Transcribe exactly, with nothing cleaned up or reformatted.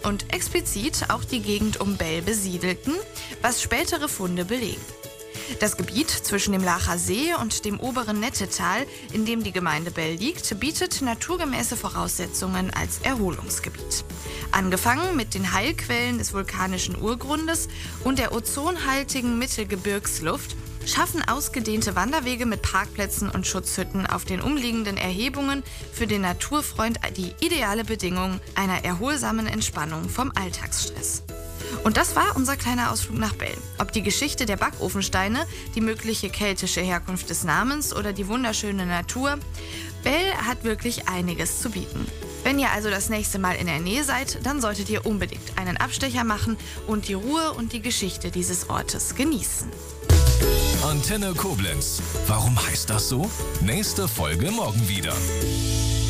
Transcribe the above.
und explizit auch die Gegend um Bell besiedelten, was spätere Funde belegen. Das Gebiet zwischen dem Laacher See und dem oberen Nettetal, in dem die Gemeinde Bell liegt, bietet naturgemäße Voraussetzungen als Erholungsgebiet. Angefangen mit den Heilquellen des vulkanischen Urgrundes und der ozonhaltigen Mittelgebirgsluft schaffen ausgedehnte Wanderwege mit Parkplätzen und Schutzhütten auf den umliegenden Erhebungen für den Naturfreund die ideale Bedingung einer erholsamen Entspannung vom Alltagsstress. Und das war unser kleiner Ausflug nach Bell. Ob die Geschichte der Backofensteine, die mögliche keltische Herkunft des Namens oder die wunderschöne Natur, Bell hat wirklich einiges zu bieten. Wenn ihr also das nächste Mal in der Nähe seid, dann solltet ihr unbedingt einen Abstecher machen und die Ruhe und die Geschichte dieses Ortes genießen. Antenne Koblenz. Warum heißt das so? Nächste Folge morgen wieder.